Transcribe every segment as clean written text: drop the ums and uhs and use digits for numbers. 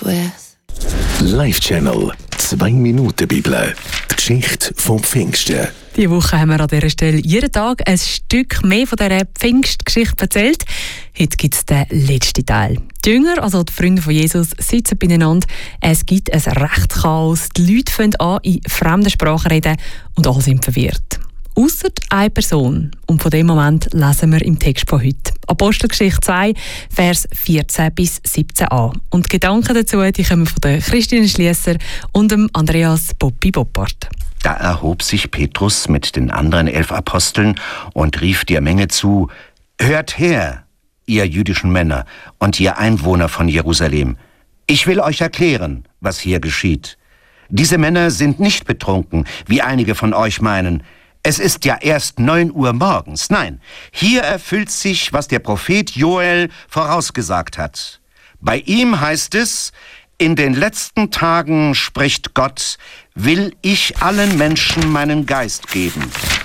with. Live-Channel 2 Minuten Bibel. Die Geschichte vom Pfingsten. Diese Woche haben wir an dieser Stelle jeden Tag ein Stück mehr von dieser Pfingstgeschichte erzählt. Heute gibt es den letzten Teil. Die Jünger, also die Freunde von Jesus, sitzen beieinander. Es gibt ein Rechtschaos. Die Leute fangen an, in fremden Sprachen reden und alle sind verwirrt. Ausser eine Person. Und von dem Moment lesen wir im Text von heute. Apostelgeschichte 2, Vers 14 bis 17a. Und die Gedanken dazu die kommen von der Christine Schliesser und dem Andreas Boppi Boppard. Da erhob sich Petrus mit den anderen 11 Aposteln und rief der Menge zu: Hört her, ihr jüdischen Männer und ihr Einwohner von Jerusalem. Ich will euch erklären, was hier geschieht. Diese Männer sind nicht betrunken, wie einige von euch meinen. Es ist ja erst 9 Uhr morgens. Nein, hier erfüllt sich, was der Prophet Joel vorausgesagt hat. Bei ihm heißt es: In den letzten Tagen, spricht Gott, will ich allen Menschen meinen Geist geben.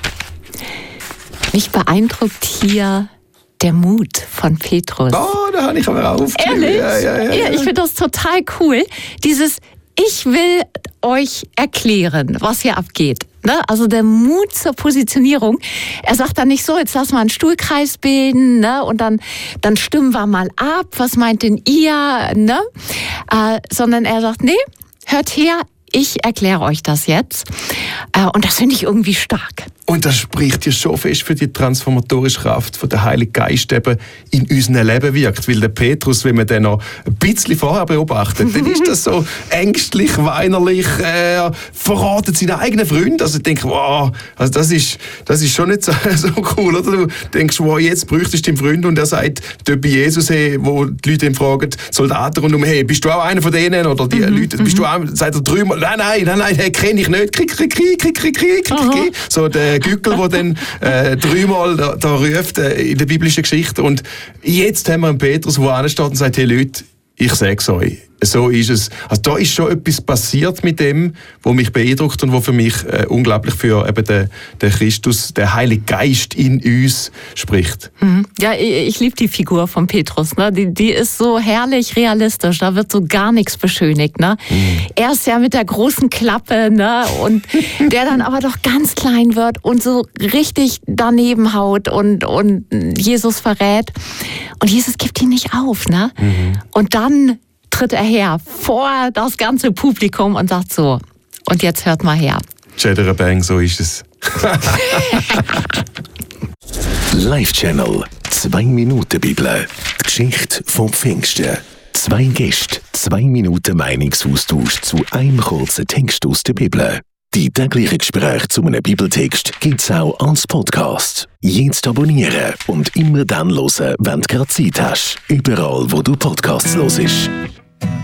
Mich beeindruckt hier der Mut von Petrus. Oh, da habe ich aber aufgeschrieben. Ehrlich? Ja. Ich finde das total cool. Ich will euch erklären, was hier abgeht. Ne? Also der Mut zur Positionierung. Er sagt dann nicht so, jetzt lass mal einen Stuhlkreis bilden, ne? Und dann stimmen wir mal ab. Was meint denn ihr? Ne? Sondern er sagt, nee, hört her, ich erkläre euch das jetzt. Und das finde ich irgendwie stark. Und das spricht ja schon fest für die transformatorische Kraft von der Heilige Geist eben in unserem Leben wirkt. Weil der Petrus, wenn man den noch ein bisschen vorher beobachtet, dann ist das so ängstlich, weinerlich, verratet seine eigenen Freunde. Also ich denke, wow, also das ist schon nicht so cool, oder? Du denkst, wow, jetzt bräuchtest du deinen Freund und er sagt dort bei Jesus, hey, wo die Leute ihn fragen, Soldaten rundum, hey, bist du auch einer von denen? Oder die Leute, bist du auch, sagt er 3-mal, nein, hey, kenne ich nicht, krieg. So der Gückel, der dann 3-mal da ruft in der biblischen Geschichte. Und jetzt haben wir einen Petrus, der ansteht und sagt, hey Leute, ich sage es euch, so ist es. Also da ist schon etwas passiert mit dem, was mich beeindruckt und was für mich unglaublich für eben den Christus, der Heilige Geist in uns spricht. Ja, ich liebe die Figur von Petrus. Ne? Die ist so herrlich realistisch. Da wird so gar nichts beschönigt. Ne? Er ist ja mit der großen Klappe, ne? Und der dann aber doch ganz klein wird und so richtig daneben haut und Jesus verrät. Und Jesus gibt ihn nicht auf. Ne? Und dann tritt er her vor das ganze Publikum und sagt so, und jetzt hört mal her. Cheddar Bang, so ist es. Live-Channel 2 Minuten Bibel. Die Geschichte vom Pfingsten. 2 Gäste, 2 Minuten Meinungsaustausch zu einem kurzen Text aus der Bibel. Die täglichen Gespräche zu einem Bibeltext gibt es auch als Podcast. Jetzt abonnieren und immer dann hören, wenn du gerade Zeit hast. Überall, wo du Podcasts hörst.